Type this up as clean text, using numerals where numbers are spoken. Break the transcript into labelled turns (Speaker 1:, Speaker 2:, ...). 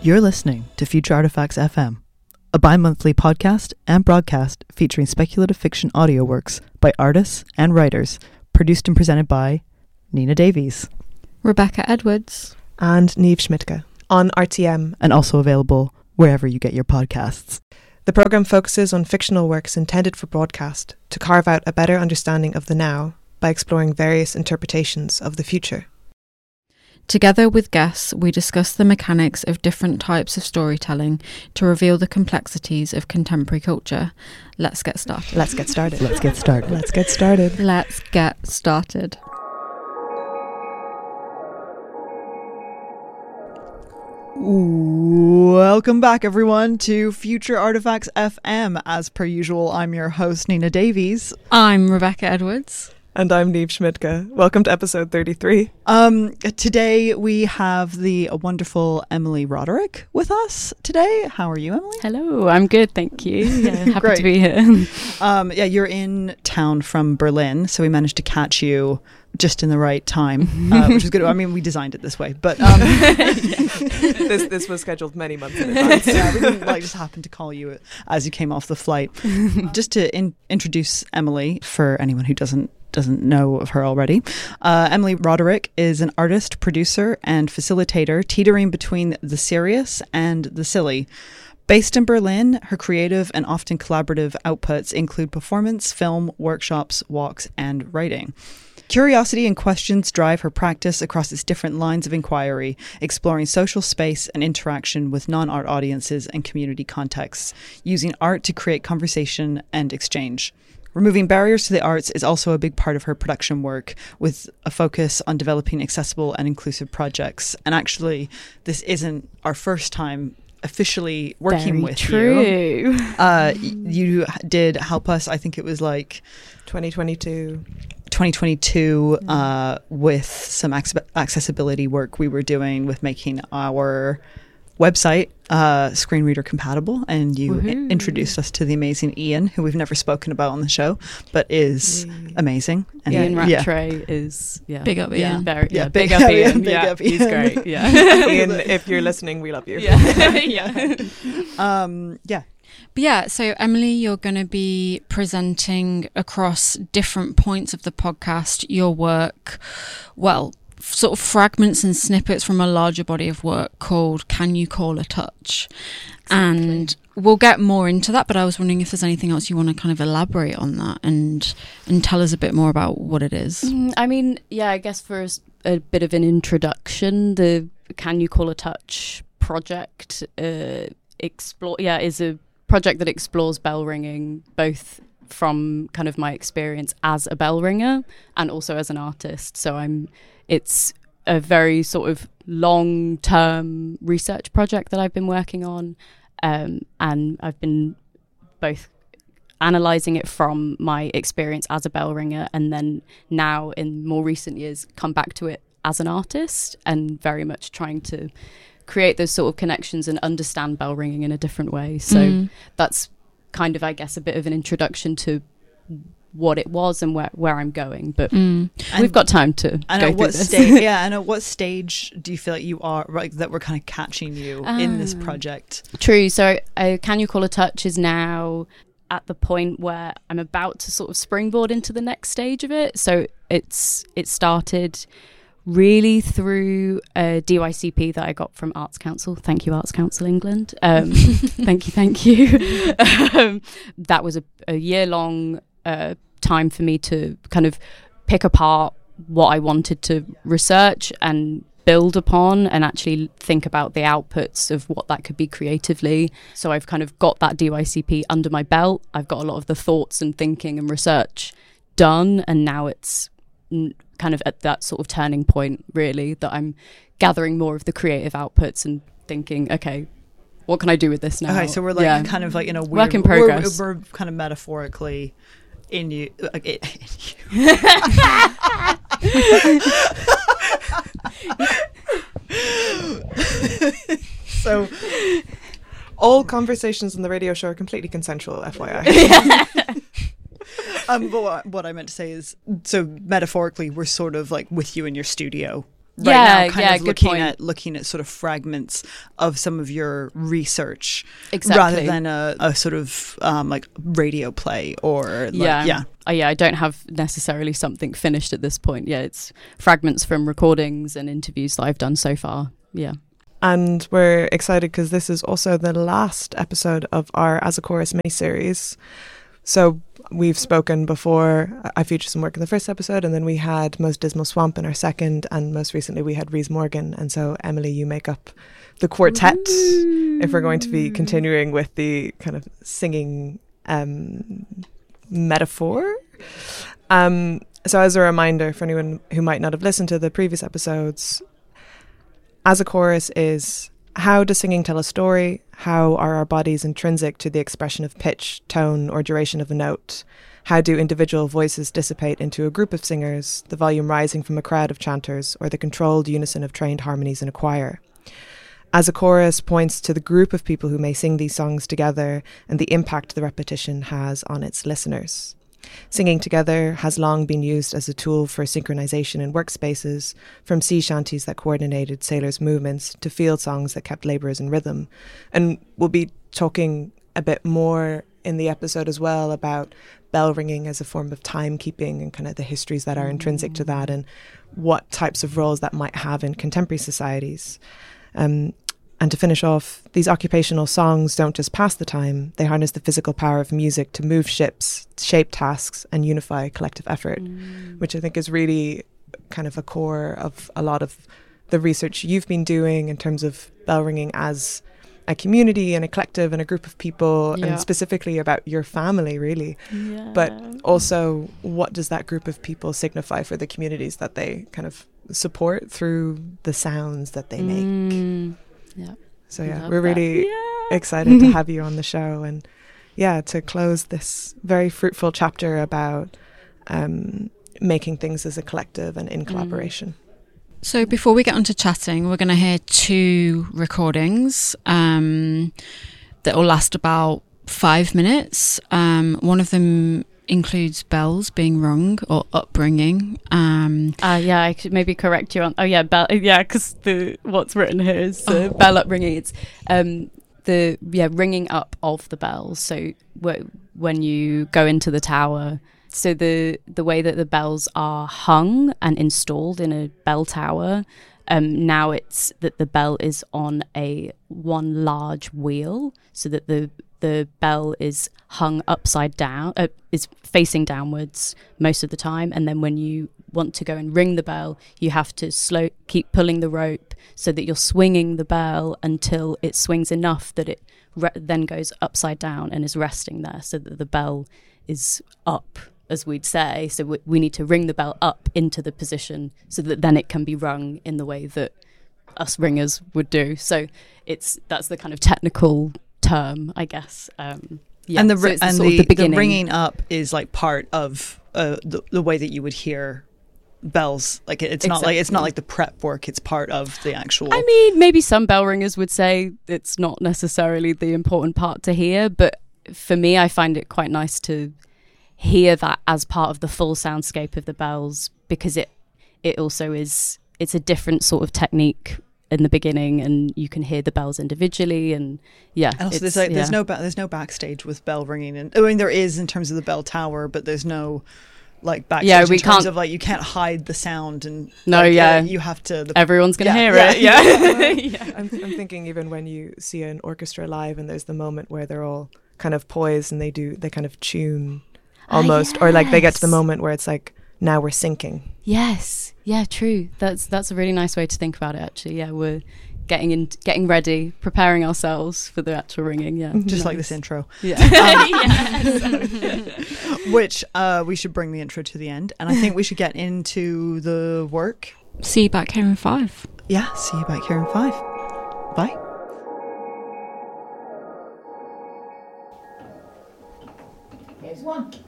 Speaker 1: You're listening to Future Artifacts FM, a bi-monthly podcast and broadcast featuring speculative fiction audio works by artists and writers, produced and presented by Nina Davies,
Speaker 2: Rebecca Edwards,
Speaker 3: and Niamh Schmidtke on RTM,
Speaker 1: and also available wherever you get your podcasts.
Speaker 3: The programme focuses on fictional works intended for broadcast to carve out a better understanding of the now by exploring various interpretations of the future.
Speaker 2: Together with guests, we discuss the mechanics of different types of storytelling to reveal the complexities of contemporary culture. Let's get started.
Speaker 3: Let's get started.
Speaker 1: Let's get started.
Speaker 3: Let's get started.
Speaker 2: Let's get started.
Speaker 1: Welcome back, everyone, to Future Artifacts FM. As per usual, I'm your host, Nina Davies.
Speaker 2: I'm Rebecca Edwards.
Speaker 3: And I'm Niamh Schmidtke. Welcome to episode 33.
Speaker 1: Today we have the wonderful Emily Roderick with us today. How are you, Emily?
Speaker 4: Hello, I'm good, thank you. Yeah, happy
Speaker 1: Great.
Speaker 4: to be here.
Speaker 1: You're in town from Berlin, so we managed to catch you just in the right time, which is good. I mean, we designed it this way, but
Speaker 3: This was scheduled many months in advance.
Speaker 1: yeah, we didn't just happen to call you as you came off the flight. Just to introduce Emily for anyone who doesn't know of her already. Emily Roderick is an artist, producer, and facilitator teetering between the serious and the silly. Based in Berlin, her creative and often collaborative outputs include performance, film, workshops, walks, and writing. Curiosity and questions drive her practice across its different lines of inquiry, exploring social space and interaction with non-art audiences and community contexts, using art to create conversation and exchange. Removing barriers to the arts is also a big part of her production work, with a focus on developing accessible and inclusive projects. And actually, this isn't our first time officially working with you. You did help us, I think it was like 2022 with some accessibility work we were doing with making our website screen reader compatible, and you introduced us to the amazing Ian, who we've never spoken about on the show, but is amazing.
Speaker 4: And Ian Rattray is
Speaker 2: big up Ian.
Speaker 4: Big up Ian. He's great. Yeah,
Speaker 3: Ian, if you're listening, we love you.
Speaker 2: But yeah, so Emily, you're going to be presenting across different points of the podcast your work, sort of fragments and snippets from a larger body of work called Can You Call a Touch? Exactly. And we'll get more into that, but I was wondering if there's anything else you want to kind of elaborate on that and tell us a bit more about what it is.
Speaker 4: I guess for a bit of an introduction, the Can You Call a Touch project is a project that explores bell ringing, both from kind of my experience as a bell ringer and also as an artist. So it's a very sort of long-term research project that I've been working on, and I've been both analysing it from my experience as a bell ringer, and then now in more recent years come back to it as an artist, and very much trying to create those sort of connections and understand bell ringing in a different way. So that's kind of, I guess, a bit of an introduction to what it was and where I'm going, but we've got time to go through this.
Speaker 1: And at what stage do you feel like you are, like, that we're kind of catching you in this project?
Speaker 4: True. So Can You Call a Touch is now at the point where I'm about to sort of springboard into the next stage of it. So it started really through a DYCP that I got from Arts Council. Thank you, Arts Council England. Thank you. That was a year-long time for me to kind of pick apart what I wanted to research and build upon, and actually think about the outputs of what that could be creatively. So I've kind of got that DYCP under my belt. I've got a lot of the thoughts and thinking and research done, and now it's kind of at that sort of turning point, really, that I'm gathering more of the creative outputs and thinking, okay, what can I do with this now?
Speaker 1: Okay, so we're kind of like in a weird
Speaker 4: work in progress.
Speaker 1: We're kind of metaphorically in you.
Speaker 3: So all conversations on the radio show are completely consensual, FYI.
Speaker 1: But what I meant to say is, so metaphorically, we're sort of like with you in your studio now, kind of
Speaker 4: good
Speaker 1: looking at sort of fragments of some of your research,
Speaker 4: exactly,
Speaker 1: rather than a sort of like radio play or
Speaker 4: I don't have necessarily something finished at this point. Yeah, it's fragments from recordings and interviews that I've done so far. Yeah.
Speaker 3: And we're excited because this is also the last episode of our As a Chorus miniseries. So we've spoken before. I featured some work in the first episode, and then we had Most Dismal Swamp in our second, and most recently we had Rhys Morgan. And so, Emily, you make up the quartet if we're going to be continuing with the kind of singing metaphor. So as a reminder for anyone who might not have listened to the previous episodes, As a Chorus is: how does singing tell a story? How are our bodies intrinsic to the expression of pitch, tone, or duration of a note? How do individual voices dissipate into a group of singers, the volume rising from a crowd of chanters, or the controlled unison of trained harmonies in a choir? As a Chorus points to the group of people who may sing these songs together and the impact the repetition has on its listeners. Singing together has long been used as a tool for synchronization in workspaces, from sea shanties that coordinated sailors' movements to field songs that kept labourers in rhythm. And we'll be talking a bit more in the episode as well about bell ringing as a form of timekeeping and kind of the histories that are intrinsic to that and what types of roles that might have in contemporary societies. And to finish off, these occupational songs don't just pass the time, they harness the physical power of music to move ships, shape tasks, and unify collective effort, which I think is really kind of a core of a lot of the research you've been doing in terms of bell ringing as a community and a collective and a group of people, and specifically about your family, really. Yeah. But also, what does that group of people signify for the communities that they kind of support through the sounds that they make?
Speaker 4: Yeah.
Speaker 3: So we're really excited to have you on the show, and to close this very fruitful chapter about making things as a collective and in collaboration.
Speaker 2: So before we get on to chatting, we're going to hear 2 recordings that will last about 5 minutes. One of them includes bells being rung or upbringing.
Speaker 4: I could maybe correct you on. Bell. Yeah, because what's written here is bell upbringing. It's the ringing up of the bells. So when you go into the tower. So the way that the bells are hung and installed in a bell tower, now it's that the bell is on one large wheel, so that the bell is hung upside down, is facing downwards most of the time. And then when you want to go and ring the bell, you have to keep pulling the rope so that you're swinging the bell until it swings enough that it then goes upside down and is resting there, so that the bell is up, as we'd say. So we need to ring the bell up into the position so that then it can be rung in the way that us ringers would do. So that's the kind of technical term, I guess.
Speaker 1: And the ringing up is like part of the way that you would hear bells. Like it's not like the prep work. It's part of the actual.
Speaker 4: I mean, maybe some bell ringers would say it's not necessarily the important part to hear, but for me, I find it quite nice to hear that as part of the full soundscape of the bells, because it also it's a different sort of technique in the beginning, and you can hear the bells individually, and
Speaker 1: and also there's no backstage with bell ringing, and I mean there is in terms of the bell tower, but there's no like backstage in terms of like you can't hide the sound, and you have to
Speaker 4: everyone's gonna hear it.
Speaker 3: I'm thinking even when you see an orchestra live and there's the moment where they're all kind of poised and they kind of tune almost, or like they get to the moment where it's like, now we're syncing.
Speaker 4: Yes, true. That's a really nice way to think about it, actually. We're getting ready, preparing ourselves for the actual ringing.
Speaker 1: Just like this intro. Which we should bring the intro to the end, and I think we should get into the work.
Speaker 2: See you back here in 5.
Speaker 1: See you back here in 5. Bye.
Speaker 5: Here's 1.